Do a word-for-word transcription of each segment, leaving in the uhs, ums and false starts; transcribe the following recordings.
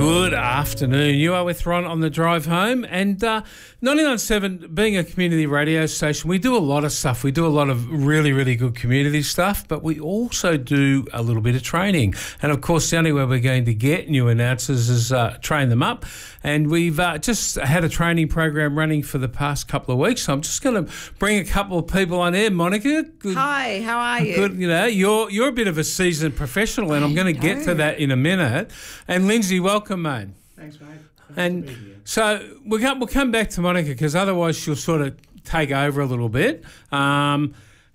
Good afternoon. You are with Ron on the drive home, and uh, ninety-nine point seven, being a community radio station, we do a lot of stuff. We do a lot of really, really good community stuff, but we also do a little bit of training. And, of course, the only way we're going to get new announcers is uh, train them up. And we've uh, just had a training program running for the past couple of weeks, so I'm just going to bring a couple of people on here. Monica. Good, Hi, how are you? Good, you know, you're, you're a bit of a seasoned professional, and I'm going to get to that in a minute. And, Lindsay, welcome, mate. Thanks, mate. Nice And to be here. so we'll come, we'll come back to Monica, because otherwise she'll sort of take over a little bit. Um,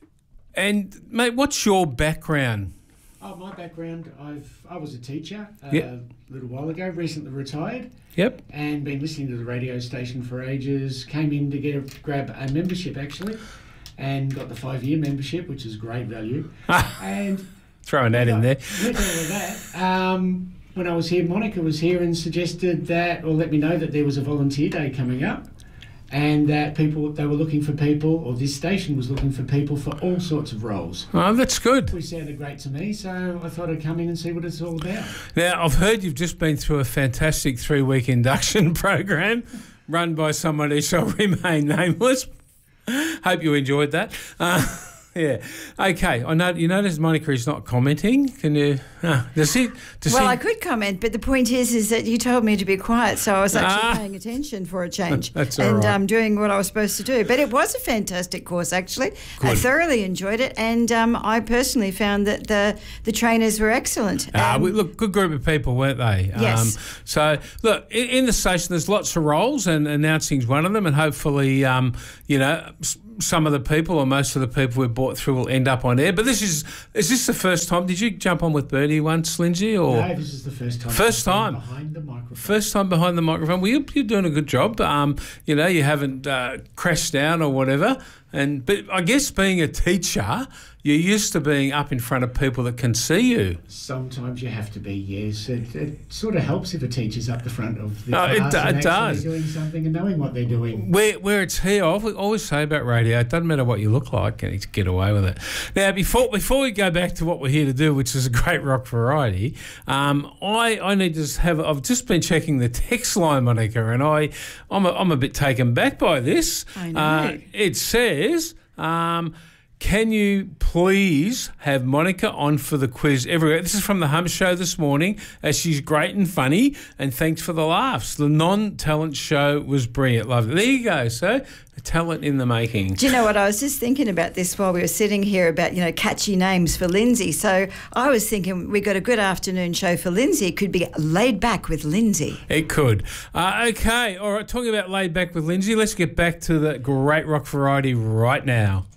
and, mate, what's your background? Oh, my background, I've I was a teacher uh, Yep. a little while ago, recently retired, Yep. and been listening to the radio station for ages. Came in to get a, grab a membership, actually, and got the five-year membership, which is great value. and Throwing that in there. With all of that, um, when I was here, Monica was here and suggested that, or let me know that there was a volunteer day coming up, and that people, they were looking for people, or this station was looking for people for all sorts of roles. Oh, that's good. Which sounded great to me, so I thought I'd come in and see what it's all about. Now, I've heard you've just been through a fantastic three-week induction program run by someone who shall remain nameless. Hope you enjoyed that. Uh, yeah. Okay. I know you notice Monica is not commenting. Can you? Uh, does he? Does well, he, I could comment, but the point is, is that you told me to be quiet, so I was actually Ah. paying attention for a change That's all and right. um, doing what I was supposed to do. But it was a fantastic course, actually. I Good. thoroughly enjoyed it, and um, I personally found that the the trainers were excellent. Ah, Um, we, look, good group of people, weren't they? Yes. Um, so, look, in, in the station, there's lots of roles, and announcing's one of them, and hopefully, um, you know, s- some of the people or most of the people we've brought through will end up on air. But this is, is this the first time? Did you jump on with Bernie once, Lindsay? Or No, this is the first time. First I've time? been behind the microphone. First time behind the microphone. Well, you're, you're doing a good job. Um, you know, you haven't uh, crashed down or whatever. And but I guess being a teacher, you're used to being up in front of people that can see you. Sometimes you have to be, yes. It, it sort of helps if a teacher's up the front of the Oh, it class do- and it actually does. doing something and knowing what they're doing. Where where it's here, I always say about radio, it doesn't matter what you look like, you need to get away with it. Now, before before we go back to what we're here to do, which is a great rock variety, um, I I need to just have. I've just been checking the text line, Monica, and I I'm a, I'm a bit taken back by this. I know. Uh, it says. Um, Can you please have Monica on for the quiz everywhere? This is from the Hum Show this morning, as she's great and funny, and thanks for the laughs. The non-talent show was brilliant. Love it. There you go, sir. A talent in the making. Do you know what? I was just thinking about this while we were sitting here about, you know, catchy names for Lindsay. So I was thinking we got a good afternoon show for Lindsay. It could be Laid Back with Lindsay. It could. Uh, okay, all right, talking about laid back with Lindsay, let's get back to the great rock variety right now.